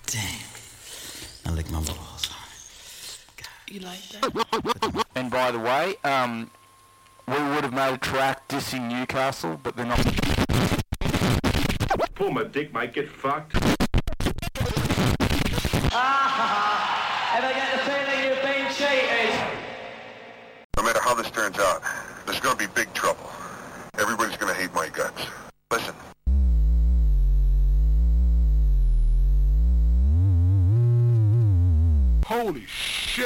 Damn. I lick my balls. You like that? And by the way, we would have made a track dissing Newcastle, but they're not. Pull my dick, might get fucked. Ever get the feeling you've been cheated? No matter how this turns out, there's going to be big trouble. Everybody's going to hate my guts.